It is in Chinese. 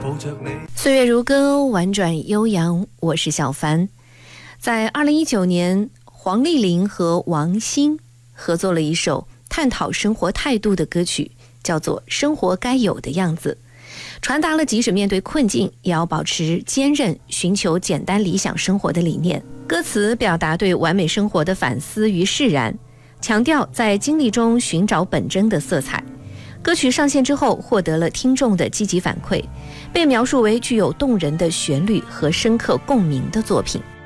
岁月如歌，婉转悠扬，我是小帆。在2019年，黄丽玲和王心合作了一首探讨生活态度的歌曲，叫做《生活该有的样子》，传达了即使面对困境也要保持坚韧，寻求简单理想生活的理念。歌词表达对完美生活的反思与释然，强调在经历中寻找本真的色彩。歌曲上线之后获得了听众的积极反馈，被描述为具有动人的旋律和深刻共鸣的作品。